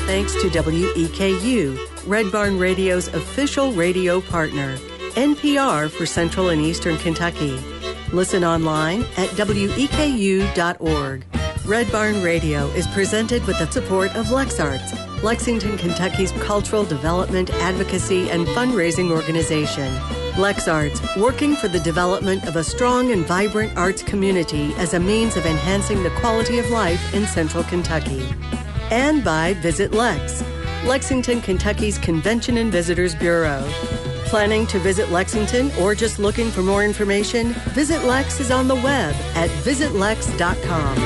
thanks to WEKU, Red Barn Radio's official radio partner, NPR for Central and Eastern Kentucky. Listen online at weku.org. Red Barn Radio is presented with the support of LexArts, Lexington, Kentucky's cultural development, advocacy, and fundraising organization. LexArts, working for the development of a strong and vibrant arts community as a means of enhancing the quality of life in Central Kentucky. And by Visit Lex, Lexington, Kentucky's Convention and Visitors Bureau. Planning to visit Lexington or just looking for more information? Visit Lex is on the web at visitlex.com.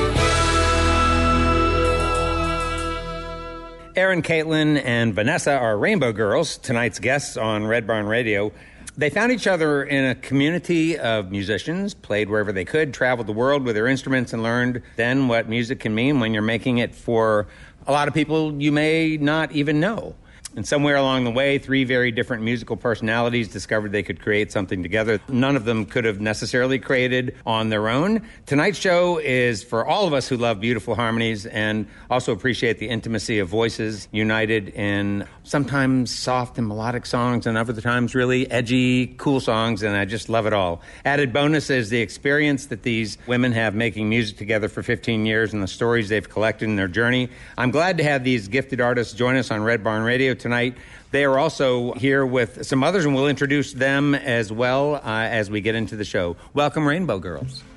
Aaron, Caitlin, and Vanessa are Rainbow Girls, tonight's guests on Red Barn Radio. They found each other in a community of musicians, played wherever they could, traveled the world with their instruments, and learned then what music can mean when you're making it for a lot of people you may not even know. And somewhere along the way, three very different musical personalities discovered they could create something together. None of them could have necessarily created on their own. Tonight's show is for all of us who love beautiful harmonies and also appreciate the intimacy of voices united in sometimes soft and melodic songs and other times really edgy, cool songs, and I just love it all. Added bonus is the experience that these women have making music together for 15 years and the stories they've collected in their journey. I'm glad to have these gifted artists join us on Red Barn Radio tonight. They are also here with some others, and we'll introduce them as well as we get into the show. Welcome, Rainbow Girls.